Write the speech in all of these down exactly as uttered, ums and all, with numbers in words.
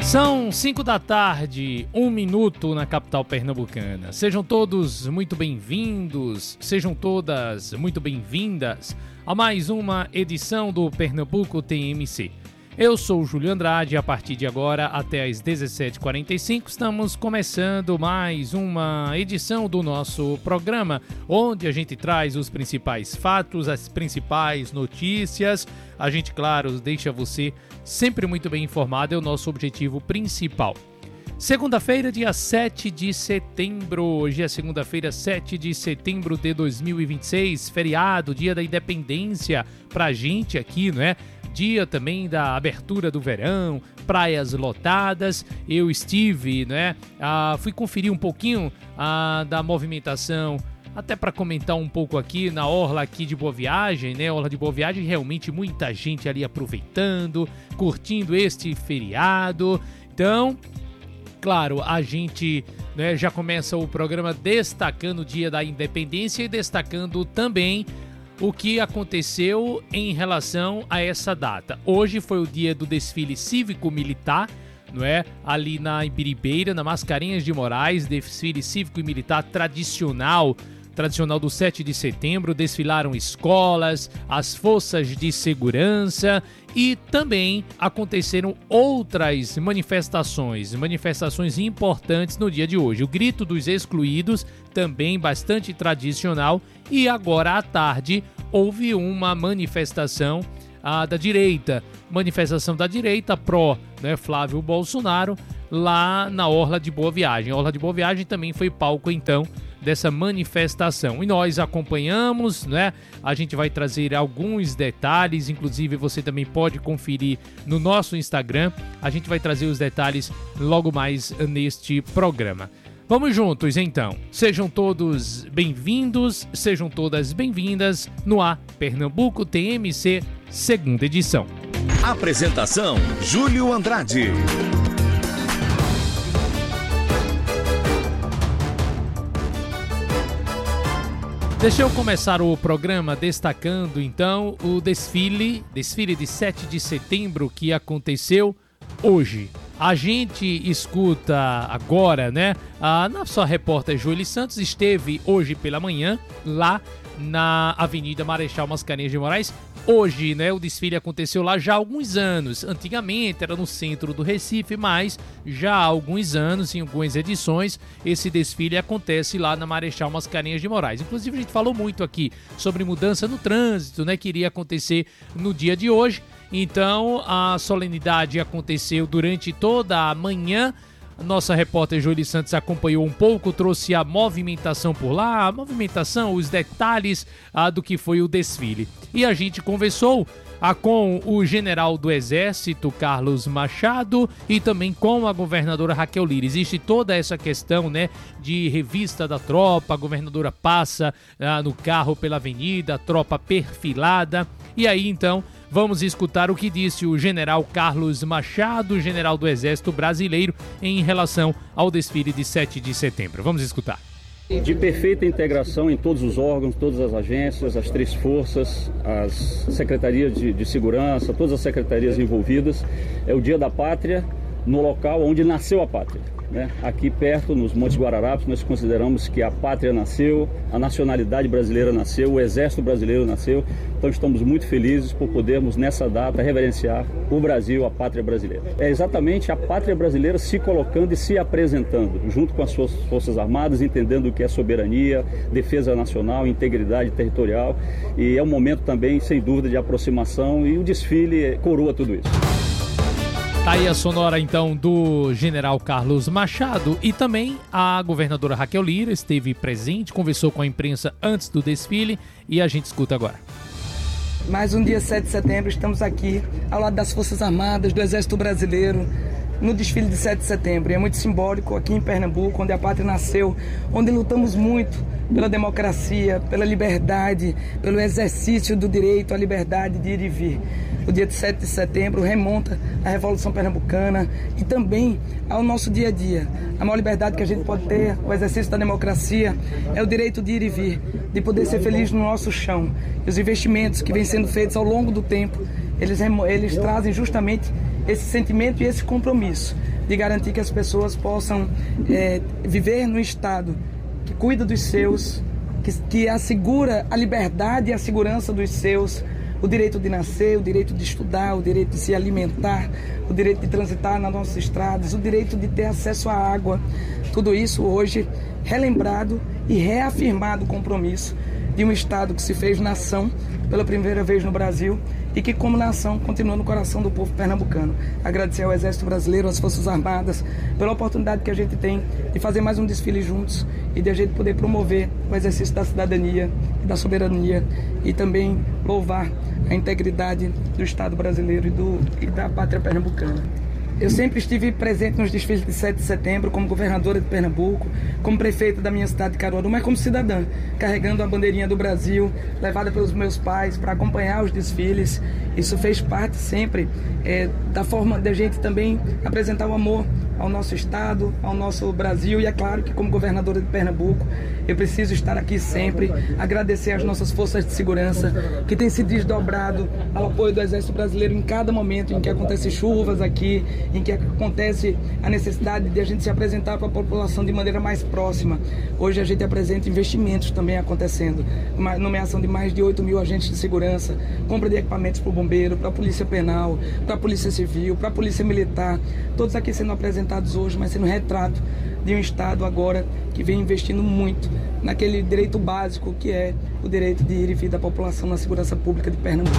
São cinco da tarde, um minuto na capital pernambucana. Sejam todos muito bem-vindos, sejam todas muito bem-vindas a mais uma edição do Pernambuco T M C. Eu sou o Júlio Andrade e a partir de agora até às dezessete e quarenta e cinco estamos começando mais uma edição do nosso programa, onde a gente traz os principais fatos, as principais notícias. A gente, claro, deixa você sempre muito bem informado, é o nosso objetivo principal. Segunda-feira, dia sete de setembro, hoje é segunda-feira, sete de setembro de dois mil e vinte e seis, feriado, dia da independência pra gente aqui, não é? Dia também da abertura do verão, praias lotadas. Eu estive, né? Ah, fui conferir um pouquinho ah, da movimentação, até para comentar um pouco aqui na orla aqui de Boa Viagem, né? Orla de Boa Viagem, realmente muita gente ali aproveitando, curtindo este feriado. Então, claro, a gente, né, já começa o programa destacando o Dia da Independência e destacando também o que aconteceu em relação a essa data. Hoje foi o dia do desfile cívico-militar, não é? Ali na Ibiribeira, na Mascarenhas de Moraes, desfile cívico e militar tradicional, tradicional do sete de setembro, desfilaram escolas, as forças de segurança e também aconteceram outras manifestações, manifestações importantes no dia de hoje. O Grito dos Excluídos, também bastante tradicional, e agora à tarde houve uma manifestação ah, da direita, manifestação da direita pró, né, Flávio Bolsonaro, lá na Orla de Boa Viagem. A Orla de Boa Viagem também foi palco, então, dessa manifestação. E nós acompanhamos, né? A gente vai trazer alguns detalhes, inclusive você também pode conferir no nosso Instagram. A gente vai trazer os detalhes logo mais neste programa. Vamos juntos, então. Sejam todos bem-vindos, sejam todas bem-vindas no ar Pernambuco T M C, segunda edição. Apresentação: Júlio Andrade. Deixa eu começar o programa destacando, então, o desfile, desfile de sete de setembro que aconteceu hoje. A gente escuta agora, né, a nossa repórter Joeli Santos esteve hoje pela manhã lá na Avenida Marechal Mascarenhas de Moraes. Hoje, né, o desfile aconteceu lá já há alguns anos. Antigamente era no centro do Recife, mas já há alguns anos, em algumas edições, esse desfile acontece lá na Marechal Mascarenhas de Moraes. Inclusive a gente falou muito aqui sobre mudança no trânsito, né, que iria acontecer no dia de hoje. Então a solenidade aconteceu durante toda a manhã. Nossa repórter Joeli Santos acompanhou um pouco, trouxe a movimentação por lá, a movimentação, os detalhes ah, do que foi o desfile. E a gente conversou ah, com o general do Exército, Carlos Machado, e também com a governadora Raquel Lira. Existe toda essa questão, né, de revista da tropa, a governadora passa ah, no carro pela avenida, a tropa perfilada, e aí então vamos escutar o que disse o general Carlos Machado, general do Exército Brasileiro, em relação ao desfile de sete de setembro. Vamos escutar. De perfeita integração em todos os órgãos, todas as agências, as três forças, as secretarias de, de segurança, todas as secretarias envolvidas. É o Dia da Pátria no local onde nasceu a pátria, né? Aqui perto, nos Montes Guararapes, nós consideramos que a pátria nasceu, a nacionalidade brasileira nasceu, o exército brasileiro nasceu. Então estamos muito felizes por podermos nessa data reverenciar o Brasil, a pátria brasileira. É exatamente a pátria brasileira se colocando e se apresentando, junto com as suas forças armadas, entendendo o que é soberania, defesa nacional, integridade territorial. E é um momento também, sem dúvida, de aproximação, e o desfile coroa tudo isso. Tá aí a sonora, então, do general Carlos Machado, e também a governadora Raquel Lira esteve presente, conversou com a imprensa antes do desfile, e a gente escuta agora. Mais um dia sete de setembro, estamos aqui ao lado das Forças Armadas, do Exército Brasileiro, no desfile de sete de setembro. E é muito simbólico aqui em Pernambuco, onde a pátria nasceu, onde lutamos muito pela democracia, pela liberdade, pelo exercício do direito à liberdade de ir e vir. O dia de sete de setembro remonta à Revolução Pernambucana e também ao nosso dia a dia. A maior liberdade que a gente pode ter, o exercício da democracia, é o direito de ir e vir, de poder ser feliz no nosso chão. E os investimentos que vêm sendo feitos ao longo do tempo, eles, eles trazem justamente esse sentimento e esse compromisso de garantir que as pessoas possam é, viver no Estado que cuida dos seus, que, que assegura a liberdade e a segurança dos seus, o direito de nascer, o direito de estudar, o direito de se alimentar, o direito de transitar nas nossas estradas, o direito de ter acesso à água. Tudo isso hoje relembrado e reafirmado o compromisso de um Estado que se fez nação pela primeira vez no Brasil e que, como nação, continua no coração do povo pernambucano. Agradecer ao Exército Brasileiro, às Forças Armadas, pela oportunidade que a gente tem de fazer mais um desfile juntos e de a gente poder promover o exercício da cidadania e da soberania e também louvar a integridade do Estado brasileiro e, do, e da pátria pernambucana. Eu sempre estive presente nos desfiles de sete de setembro como governadora de Pernambuco, como prefeita da minha cidade de Caruaru, mas como cidadã, carregando a bandeirinha do Brasil, levada pelos meus pais para acompanhar os desfiles. Isso fez parte sempre é, da forma de a gente também apresentar o amor ao nosso estado, ao nosso Brasil, e é claro que como governadora de Pernambuco eu preciso estar aqui sempre, agradecer às nossas forças de segurança que têm se desdobrado ao apoio do Exército Brasileiro em cada momento em que acontecem chuvas aqui, em que acontece a necessidade de a gente se apresentar para a população de maneira mais próxima. Hoje a gente apresenta investimentos também acontecendo, uma nomeação de mais de oito mil agentes de segurança, compra de equipamentos para o bombeiro, para a polícia penal, para a polícia civil, para a polícia militar, todos aqui sendo apresentados hoje, mas sendo retrato de um Estado agora que vem investindo muito naquele direito básico que é o direito de ir e vir da população na segurança pública de Pernambuco.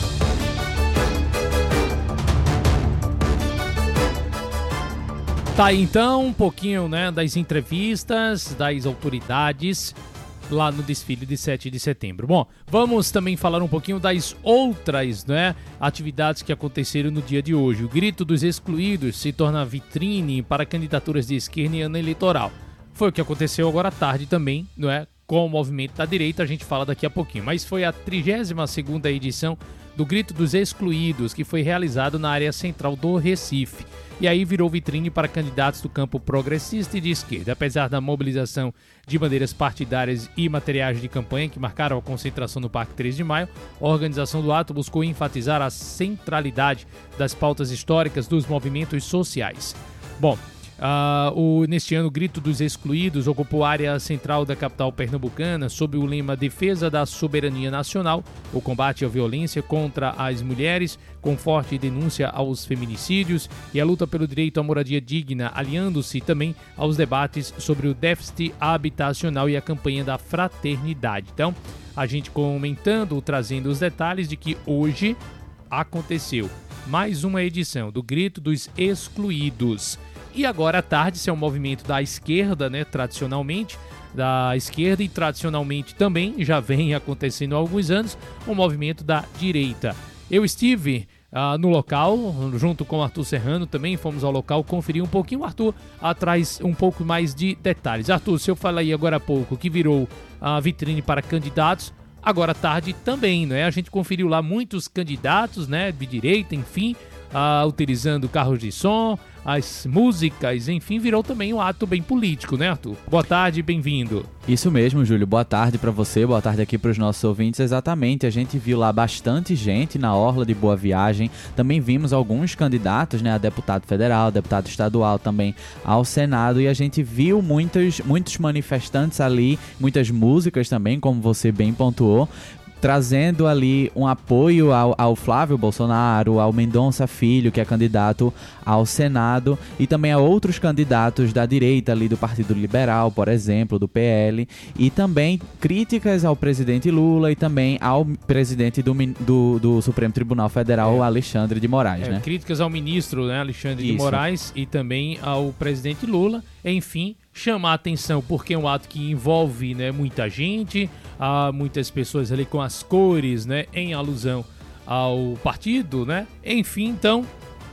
Tá aí então um pouquinho, né, das entrevistas das autoridades lá no desfile de sete de setembro. Bom, vamos também falar um pouquinho das outras, né, atividades que aconteceram no dia de hoje. O Grito dos Excluídos se torna vitrine para candidaturas de esquerda em ano eleitoral. Foi o que aconteceu agora à tarde também, não é? Com o movimento da direita, a gente fala daqui a pouquinho. Mas foi a trigésima segunda edição do Grito dos Excluídos, que foi realizado na área central do Recife. E aí virou vitrine para candidatos do campo progressista e de esquerda. Apesar da mobilização de bandeiras partidárias e materiais de campanha que marcaram a concentração no Parque três de maio, a organização do ato buscou enfatizar a centralidade das pautas históricas dos movimentos sociais. Bom, Uh, o, neste ano, o Grito dos Excluídos ocupou a área central da capital pernambucana sob o lema Defesa da Soberania Nacional, o combate à violência contra as mulheres, com forte denúncia aos feminicídios e a luta pelo direito à moradia digna, aliando-se também aos debates sobre o déficit habitacional e a campanha da fraternidade. Então, a gente comentando, trazendo os detalhes de que hoje aconteceu mais uma edição do Grito dos Excluídos. E agora à tarde, esse é um movimento da esquerda, né, tradicionalmente, da esquerda e tradicionalmente também, já vem acontecendo há alguns anos, um movimento da direita. Eu estive uh, no local, junto com o Arthur Serrano também, fomos ao local conferir um pouquinho. O Arthur atrás um pouco mais de detalhes. Arthur, se eu falei agora há pouco que virou a uh, vitrine para candidatos, agora à tarde também, né? A gente conferiu lá muitos candidatos, né, de direita, enfim, uh, utilizando carros de som, as músicas, enfim, virou também um ato bem político, né, Arthur? Boa tarde, bem-vindo. Isso mesmo, Júlio. Boa tarde para você, boa tarde aqui para os nossos ouvintes. Exatamente, a gente viu lá bastante gente na orla de Boa Viagem. Também vimos alguns candidatos, né, a deputado federal, deputado estadual, também ao Senado. E a gente viu muitos, muitos manifestantes ali, muitas músicas também, como você bem pontuou, trazendo ali um apoio ao, ao Flávio Bolsonaro, ao Mendonça Filho, que é candidato ao Senado, e também a outros candidatos da direita ali do Partido Liberal, por exemplo, do P L, e também críticas ao presidente Lula e também ao presidente do, do, do Supremo Tribunal Federal, é. Alexandre de Moraes, é, né? Críticas ao ministro, né, Alexandre Isso. de Moraes, e também ao presidente Lula, enfim, chamar a atenção porque é um ato que envolve, né, muita gente, há muitas pessoas ali com as cores, né, em alusão ao partido, né, enfim, então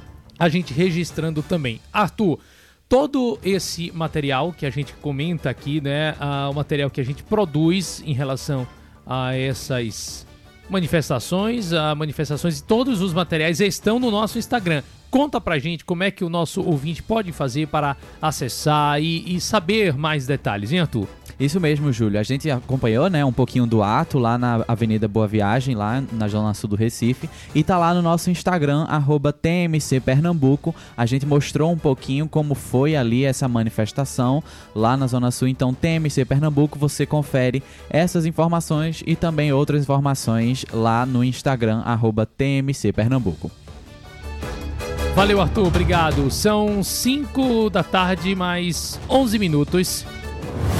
a gente registrando também. Arthur, todo esse material que a gente comenta aqui, né, uh, o material que a gente produz em relação a essas manifestações, a manifestações e todos os materiais estão no nosso Instagram. Conta pra gente como é que o nosso ouvinte pode fazer para acessar e, e saber mais detalhes, hein, Arthur? Isso mesmo, Júlio. A gente acompanhou, né, um pouquinho do ato lá na Avenida Boa Viagem, lá na Zona Sul do Recife, e tá lá no nosso Instagram, arroba T M C Pernambuco. A gente mostrou um pouquinho como foi ali essa manifestação lá na Zona Sul. Então, T M C Pernambuco, você confere essas informações e também outras informações lá no Instagram, arroba T M C Pernambuco. Valeu, Arthur. Obrigado. São cinco da tarde, mais onze minutos.